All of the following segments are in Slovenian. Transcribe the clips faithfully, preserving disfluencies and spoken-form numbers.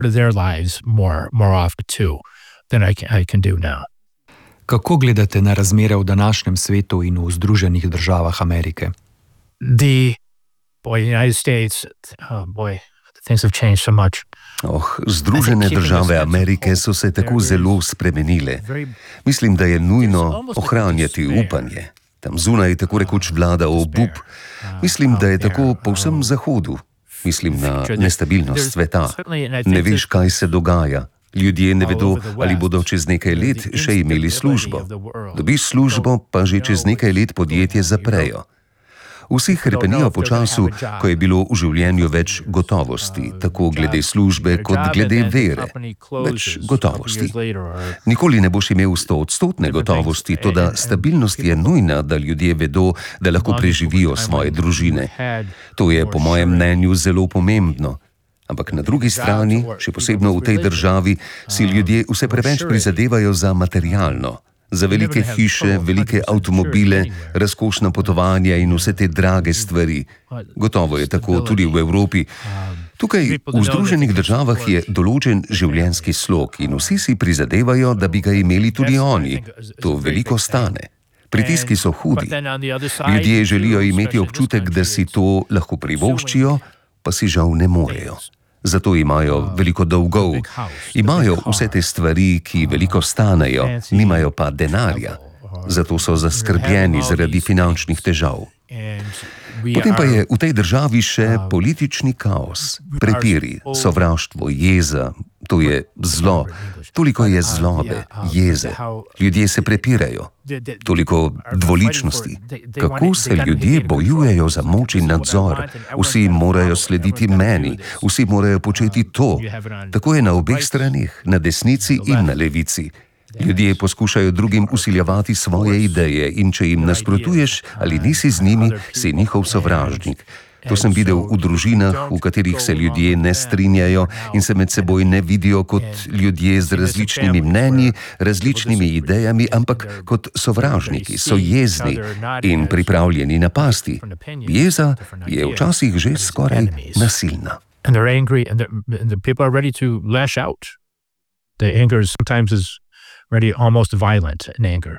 of their lives more, more often too than I can, I can do now. Kako gledate na razmere v današnjem svetu in v Združenih državah Amerike? The, boy, United States, oh boy, things have changed so much. Oh, Združene države Amerike so se tako zelo spremenile. Mislim, da je nujno ohranjati upanje. Tam zunaj tako rekoč vlada obup. Mislim, da je tako po vsem Zahodu. Mislim na nestabilnost sveta. Ne veš, kaj se dogaja. Ljudje ne vedo, ali bodo čez nekaj let še imeli službo. Dobiš službo, pa že čez nekaj let podjetje zaprejo. Vsi hrepenijo po času, ko je bilo v življenju več gotovosti, tako glede službe kot glede vere. Več gotovosti. Nikoli ne boš imel stoodstotne gotovosti, toda stabilnost je nujna, da ljudje vedo, da lahko preživijo svoje družine. To je po mojem mnenju zelo pomembno. Ampak na drugi strani, še posebno v tej državi, si ljudje vse preveč prizadevajo za materialno. Za velike hiše, velike avtomobile, razkošna potovanja in vse te drage stvari. Gotovo je tako tudi v Evropi. Tukaj v Združenih državah je določen življenjski slog in vsi si prizadevajo, da bi ga imeli tudi oni. To veliko stane. Pritiski so hudi. Ljudje želijo imeti občutek, da si to lahko privoščijo, pa si žal ne morejo. Zato imajo veliko dolgov, imajo vse te stvari, ki veliko stanejo, nimajo pa denarja. Zato so zaskrbljeni zaradi finančnih težav. Potem pa je v tej državi še politični kaos, prepiri, sovraštvo, jeza, to je zlo. Toliko je zlobe, jeze. Ljudje se prepirajo. Toliko dvoličnosti. Kako se ljudje bojujejo za moč in nadzor? Vsi morajo slediti meni, vsi morajo početi to. Tako je na obeh straneh, na desnici in na levici. Ljudje poskušajo drugim vsiljevati svoje ideje in če jim nasprotuješ ali nisi z njimi, si njihov sovražnik. To sem videl v družinah, v katerih se ljudje ne strinjajo in se med seboj ne vidijo kot ljudje z različnimi mnenji, različnimi idejami, ampak kot sovražniki, so jezni in pripravljeni napasti. Jeza je včasih že skoraj nasilna. And they're angry and, and the people are ready to lash out. The anger is sometimes is ready, almost violent in anger.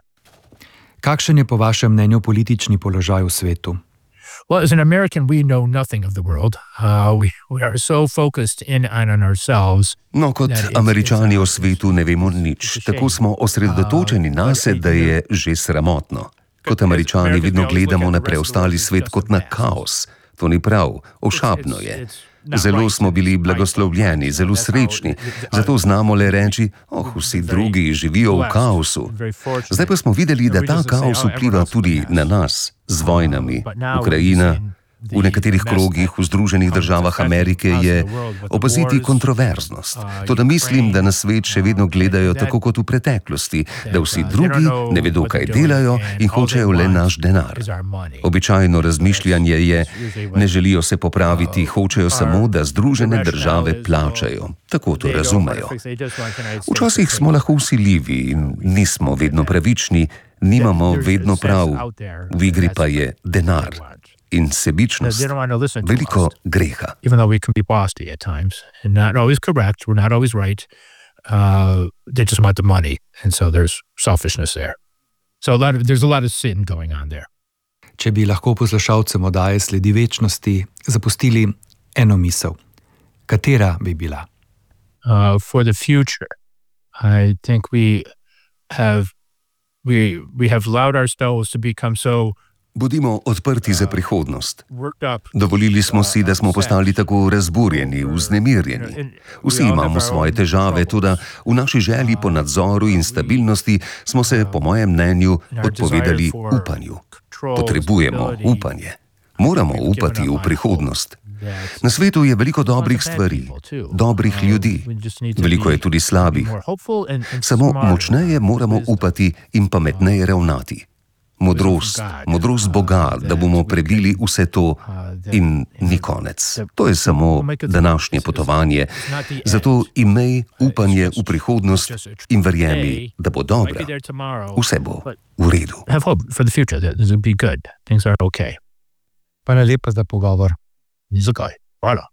Kakšen je po vašem mnenju politični položaj v svetu? Well, as an American, we know nothing of the world. Uh, we, we are so focused in on ourselves. No, kot Američani o svetu ne vemo nič. Tako smo osredotočeni nase, da je že sramotno. Kot Američani vedno gledamo na preostali svet kot na kaos. To ni prav, ošabno je. Zelo smo bili blagoslovljeni, zelo srečni, zato znamo le reči, oh, vsi drugi živijo v kaosu. Zdaj pa smo videli, da ta kaos vpliva tudi na nas, z vojnami. Ukrajina, v nekaterih krogih v Združenih državah Amerike je opaziti kontroverznost. Toda mislim, da na svet še vedno gledajo tako kot v preteklosti, da vsi drugi ne vedo, kaj delajo in hočejo le naš denar. Običajno razmišljanje je, ne želijo se popraviti, hočejo samo, da Združene države plačajo. Tako to razumejo. Včasih smo lahko vsiljivi in nismo vedno pravični, nimamo vedno prav, v igri pa je denar. In sebičnost, veliko greha. Even though we can be bossy at times and not always correct, we're not always right, uh, they just want the money, and so there's selfishness there. So a lot of, there's a lot of sin going on there. Če bi lahko poslušalcem oddaje Sledi večnosti zapustili eno misel, katera bi bila? Uh, for the future, I think we have, we, we have allowed ourselves to become so Bodimo odprti za prihodnost. Dovolili smo si, da smo postali tako razburjeni, vznemirjeni. Vsi imamo svoje težave, tudi v naši želji po nadzoru in stabilnosti smo se, po mojem mnenju, odpovedali upanju. Potrebujemo upanje. Moramo upati v prihodnost. Na svetu je veliko dobrih stvari, dobrih ljudi. Veliko je tudi slabih. Samo močneje moramo upati in pametneje ravnati. Modrost, modrost Boga, da bomo prebili vse to in ni konec. To je samo današnje potovanje. Zato imej upanje v prihodnost in verjemi, da bo dobra. Vse bo v redu. Hvala lepa za pogovor. Ni zakaj. Hvala.